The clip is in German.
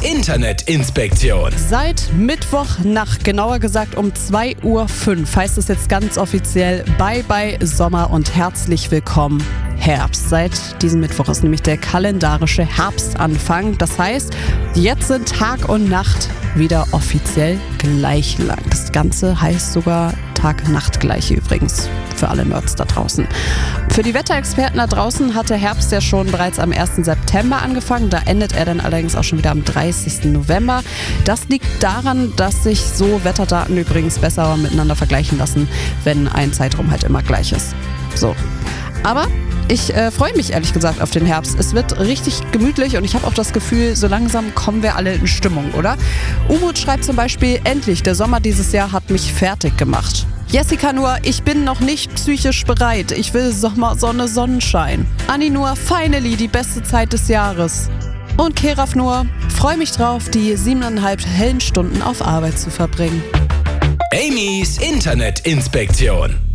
Internetinspektion. Seit Mittwochnacht, genauer gesagt um 2:05 Uhr, heißt es jetzt ganz offiziell Bye Bye Sommer und herzlich willkommen Herbst. Seit diesem Mittwoch ist nämlich der kalendarische Herbstanfang. Das heißt, jetzt sind Tag und Nacht wieder offiziell gleich lang. Das Ganze heißt sogar Tag-Nacht-Gleiche übrigens, für alle Nerds da draußen. Für die Wetterexperten da draußen hat der Herbst ja schon bereits am 1. September angefangen. Da endet er dann allerdings auch schon wieder am 30. November. Das liegt daran, dass sich so Wetterdaten übrigens besser miteinander vergleichen lassen, wenn ein Zeitraum halt immer gleich ist. So. Aber ich freue mich ehrlich gesagt auf den Herbst. Es wird richtig gemütlich und ich habe auch das Gefühl, so langsam kommen wir alle in Stimmung, oder? Umut schreibt zum Beispiel, endlich, der Sommer dieses Jahr hat mich fertig gemacht. Jessica nur, ich bin noch nicht psychisch bereit. Ich will Sommer, Sonne, Sonnenschein. Anni nur, finally, die beste Zeit des Jahres. Und Keraf nur, freue mich drauf, die 7,5 hellen Stunden auf Arbeit zu verbringen. Amy's Internetinspektion.